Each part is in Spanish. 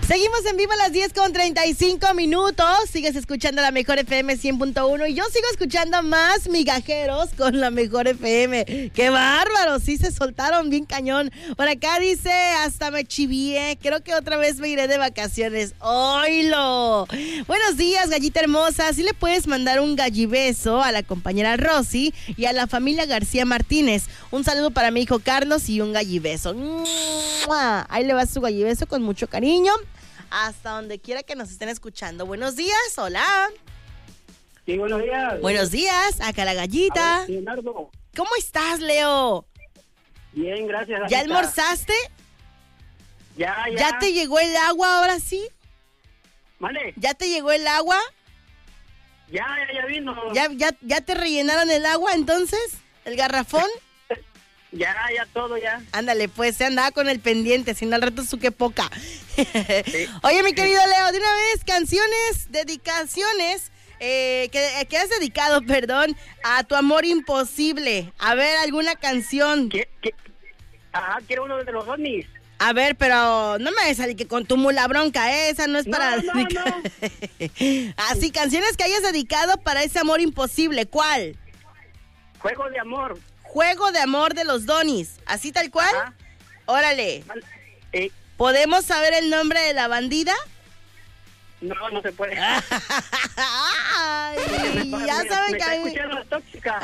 Seguimos en vivo a las 10:35. Sigues escuchando la Mejor FM 100.1 y yo sigo escuchando más migajeros con la Mejor FM. ¡Qué bárbaro! Sí se soltaron bien cañón. Por acá dice, hasta me chivié. Creo que otra vez me iré de vacaciones. ¡Oilo! Buenos días, gallita hermosa. ¿Sí le puedes mandar un gallibeso a la compañera Rosy y a la familia García Martínez? Un saludo para mi hijo Carlos y un gallibeso. ¡Mua! Ahí le va su gallibeso con mucho cariño. Hasta donde quiera que nos estén escuchando. Buenos días, hola. Sí, buenos días. Buenos días, acá la gallita. Leonardo. ¿Cómo estás, Leo? Bien, gracias. ¿Ya almorzaste? Ya. ¿Ya te llegó el agua ahora sí? ¿Vale? ¿Ya te llegó el agua? Ya vino. ¿Ya te rellenaron el agua entonces? ¿El garrafón? Ya todo ya. Ándale, pues, se andaba con el pendiente, si no al rato su que poca. Sí. Oye, mi querido Leo, de una vez, canciones, dedicaciones, que has dedicado, perdón, a tu amor imposible. A ver, alguna canción. Ajá, quiero uno de los ovnis. A ver, pero no me vas a salir que con tu mula bronca, esa no es para... No. Así, canciones que hayas dedicado para ese amor imposible, ¿cuál? Juego de amor. Juego de amor de los Donis, ¿así tal cual? Ajá. Órale. Vale. ¿Podemos saber el nombre de la bandida? No se puede. Ay, ya saben que está a mí... escuchando la tóxica.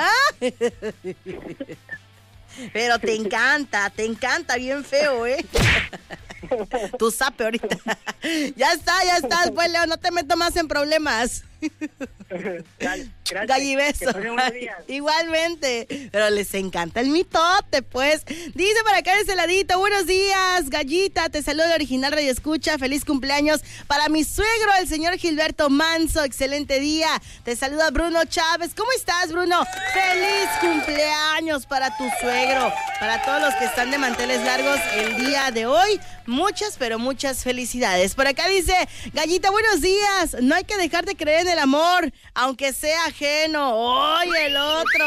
Pero te encanta bien feo, ¿eh? Tu sape ahorita. Ya está, pues, Leo, no te meto más en problemas. Gracias. Gallibeso. Igualmente. Pero les encanta el mitote, pues. Dice para acá ese ladito, buenos días, gallita, te saludo de Original Radio Escucha, feliz cumpleaños para mi suegro, el señor Gilberto Manso, excelente día. Te saluda Bruno Chávez. ¿Cómo estás, Bruno? Feliz cumpleaños para tu suegro, para todos los que están de manteles largos el día de hoy. Muchas, pero muchas felicidades. Por acá dice, gallita, buenos días. No hay que dejar de creer en el amor, aunque sea ajeno. ¡Oye, el otro!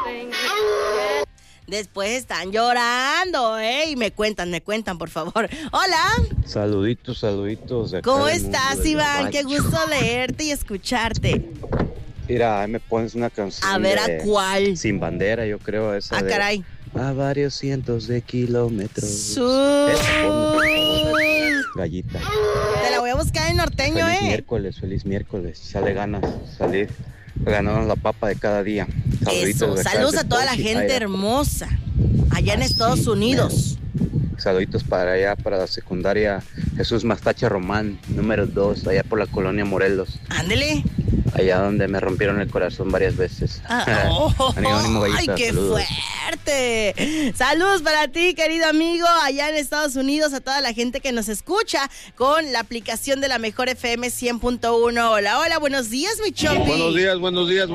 Después están llorando, ¿eh? Y me cuentan, por favor. Hola. Saluditos. ¿Cómo estás, Iván? Qué gusto leerte y escucharte. Mira, ahí me pones una canción. A ver, ¿a cuál? Sin bandera, yo creo esa. Caray. A varios cientos de kilómetros. Gallita. Te la voy a buscar en norteño, Feliz miércoles. Sale ganas salir. Ganamos la papa de cada día. Eso, saludos a toda la gente hermosa allá en Estados Unidos. Saluditos para allá, para la secundaria Jesús Mastache Román, número 2, allá por la colonia Morelos. Ándele. Allá donde me rompieron el corazón varias veces. Ánimo, gallita, ¡ay, qué saludos. Fuerte! Saludos para ti, querido amigo, allá en Estados Unidos, a toda la gente que nos escucha con la aplicación de la Mejor FM 100.1. Hola, buenos días, mi chompi. Buenos días. Buenos días,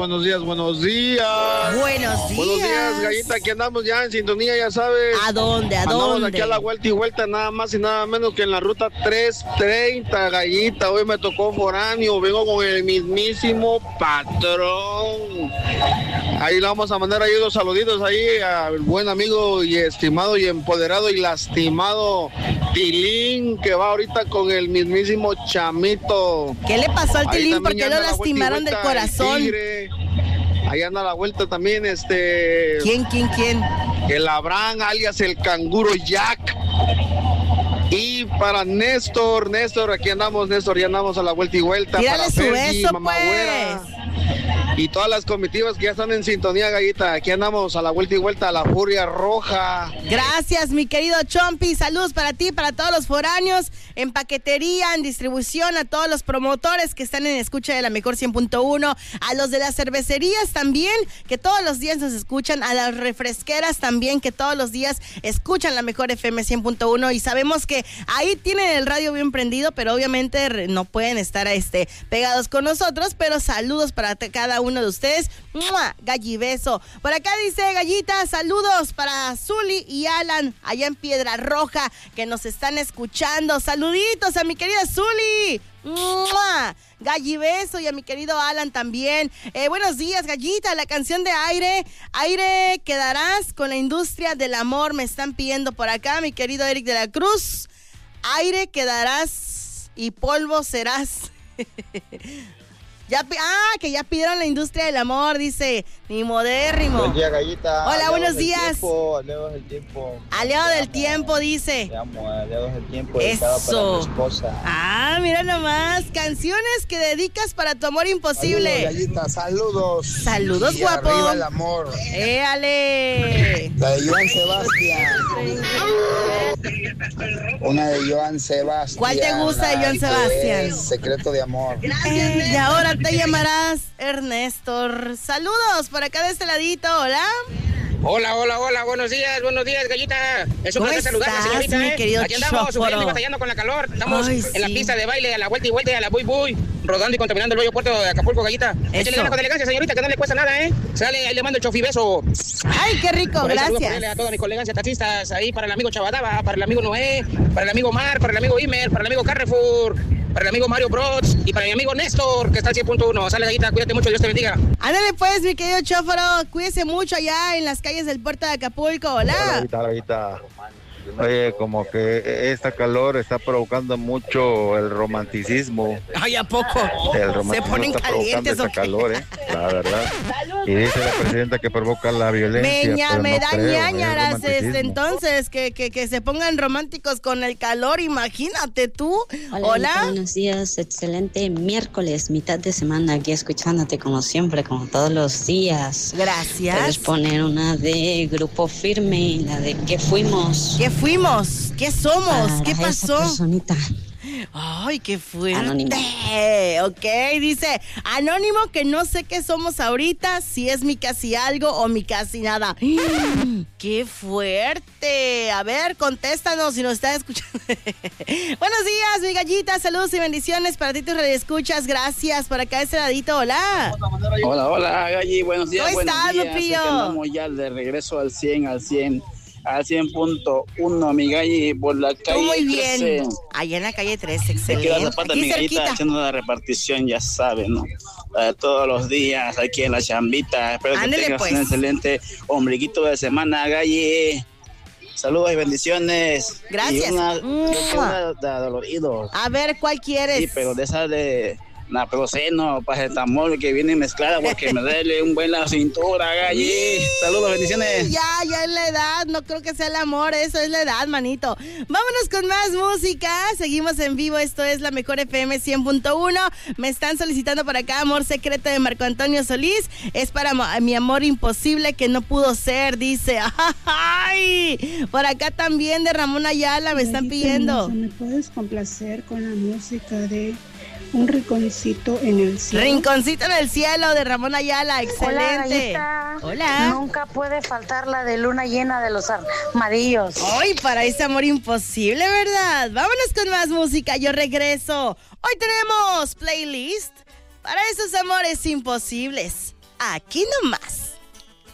gallita, aquí andamos ya en sintonía, ya sabes. ¿A dónde? Andamos aquí a la vuelta y vuelta, nada más y nada menos que en la ruta 330, gallita. Hoy me tocó foráneo, vengo con el mismísimo patrón. Ahí le vamos a mandar ahí unos saluditos ahí al buen amigo y estimado y empoderado y lastimado Tilín, que va ahorita con el mismísimo Chamito. ¿Qué le pasó al Tilín? ¿Por qué lo lastimaron del corazón? Ahí anda a la vuelta también ¿Quién? El Abraham, alias el Canguro Jack. Y para Néstor, aquí andamos, Néstor, ya andamos a la vuelta y vuelta. Tírale para su Fergie, beso, Mamá pues. Güera, y todas las comitivas que ya están en sintonía, gallita. Aquí andamos a la vuelta y vuelta a la Furia Roja. Gracias, mi querido Chompi. Saludos para ti, para todos los foráneos, en paquetería, en distribución, a todos los promotores que están en escucha de la Mejor 100.1, a los de las cervecerías también, que todos los días nos escuchan, a las refresqueras también, que todos los días escuchan la Mejor FM 100.1, y sabemos que ahí tienen el radio bien prendido, pero obviamente no pueden estar pegados con nosotros, pero saludos para cada uno de ustedes. ¡Mua! Gallibeso. Por acá dice Gallita, saludos para Zuli y Alan allá en Piedra Roja que nos están escuchando. Saluditos a mi querida Zuli. ¡Mua! Gallibeso, y a mi querido Alan también. Buenos días, Gallita. La canción de Aire quedarás con la industria del amor. Me están pidiendo por acá, mi querido Eric de la Cruz. Aire quedarás y polvo serás. Que ya pidieron la industria del amor, dice, ni modérrimo. Buen día, Gallita. Hola, buenos días. Aliados del tiempo. Aliado del tiempo, dice. Te amo, aliados del tiempo. Eso. Para mi esposa. Mira nomás, canciones que dedicas para tu amor imposible. Saludos, Gallita, saludos. Saludos, y guapo. Arriba el amor. ¡Éale! La de Joan Sebastián. Una de Joan Sebastián. ¿Cuál te gusta de Joan Sebastián? Secreto de amor. Y ahora te llamarás Ernesto. Saludos por acá de este ladito, hola. Hola, buenos días, Gallita. Es un placer saludarla, señorita. Mi querido Aquí andamos Chóforo. sufriendo y batallando con la calor. Estamos en la sí. pista de baile, a la vuelta y vuelta, a la buy, rodando y contaminando el bello puerto de Acapulco, Gallita. Échale ganas con elegancia, señorita, que no le cuesta nada, ¿eh? Sale, ahí le mando el chofibeso. Ay, qué rico, Por ahí saludo gracias. a toda mi colegas taxistas, ahí para el amigo Chavadaba, para el amigo Noé, para el amigo Mar, para el amigo Imer, para el amigo Carrefour, para el amigo Mario Brods y para mi amigo Néstor, que está al 100.1. Sale, Gallita, cuídate mucho, Dios te bendiga. Ándale pues, mi querido Chóforo, cuídese mucho allá en las calles del puerto de Acapulco, hola. Gallita. Oye, como que esta calor está provocando mucho el romanticismo. Ay, ¿a poco? El romanticismo Se ponen está provocando calientes, esta ¿o qué? calor, la verdad. Y dice la presidenta que provoca la violencia. pero Me no da creo, es ñañaras romanticismo. entonces que se pongan románticos con el calor, imagínate tú. Hola. Buenos días, excelente miércoles, mitad de semana, aquí escuchándote como siempre, como todos los días. Gracias. Puedes poner una de Grupo Firme, la de ¿Qué fuimos? ¿Qué fuimos? ¿Qué somos? Para ¿Qué esa pasó? personita. Ay, qué fuerte. Anónimo. Ok, dice, anónimo que no sé qué somos ahorita, si es mi casi algo o mi casi nada. ¡Qué fuerte! A ver, contéstanos si nos está escuchando. Buenos días, mi Gallita, saludos y bendiciones para ti, tus radioescuchas. Gracias, por acá ese ladito, hola. Hola, Galli, buenos días. ¿Cómo estás, Lupillo? Estamos ya de regreso al 100.1, mi Galli, por la calle. Tú muy bien. 13. Allá en la calle 3, Te excelente. queda Zapata, mi Aquí Gallita, cerquita. haciendo la repartición, ya sabes, ¿no? Todos los días aquí en la chambita. Espero Ándele, que tengas pues. un excelente ombliguito de semana, Galli. Saludos y bendiciones. Gracias. Y una de dolorido. A ver, ¿cuál quieres? Sí, pero de esas de naproxeno, paracetamol que viene mezclada porque me duele un buen la cintura, Galli. Saludos, bendiciones. Ya es la edad, no creo que sea el amor, eso es la edad, manito. Vámonos con más música, seguimos en vivo, esto es la Mejor FM 100.1. Me están solicitando por acá Amor Secreto de Marco Antonio Solís, es para mi amor imposible que no pudo ser, dice. ¡Ay! Por acá también de Ramón Ayala me están pidiendo. ¿Me puedes complacer con la música de Un rinconcito en el cielo? Rinconcito en el cielo de Ramón Ayala, excelente. Hola. Nunca puede faltar la de luna llena de los armadillos. Ay, para ese amor imposible, ¿verdad? Vámonos con más música, yo regreso. Hoy tenemos playlist para esos amores imposibles. Aquí nomás.